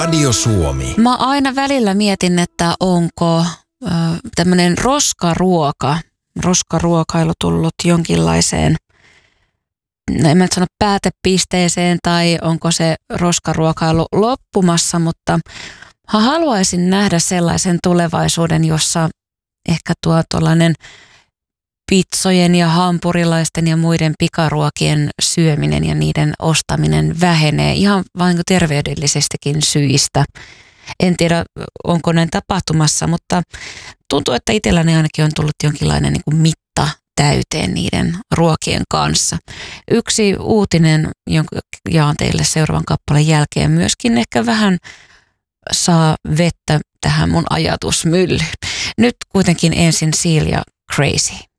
Radio Suomi. Mä aina välillä mietin, että onko tämmöinen roskaruokailu tullut jonkinlaiseen, en mä nyt sano päätepisteeseen, tai onko se roskaruokailu loppumassa, mutta haluaisin nähdä sellaisen tulevaisuuden, jossa ehkä tuollainen pitsojen ja hampurilaisten ja muiden pikaruokien syöminen ja niiden ostaminen vähenee ihan vain terveydellisestikin syistä. En tiedä, onko näin tapahtumassa, mutta tuntuu, että itselläni ainakin on tullut jonkinlainen niin kuin mitta täyteen niiden ruokien kanssa. Yksi uutinen, jonka jaan teille seuraavan kappaleen jälkeen, myöskin ehkä vähän saa vettä tähän mun ajatusmyllyyn. Nyt kuitenkin ensin Seal ja Crazy.